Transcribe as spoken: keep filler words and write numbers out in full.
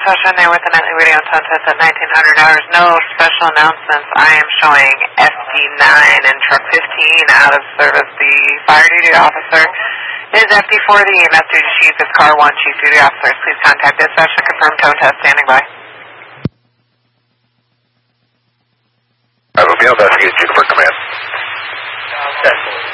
session there with the nightly radio contest at nineteen hundred hours. No special announcements. I am showing F D nine and truck fifteen out of service. The fire duty officer is F D four. The E M S duty chief is car one. Chief duty officers, please contact dispatch and confirm tow test. Standing by. I will be able to investigate Juniper Command. Okay.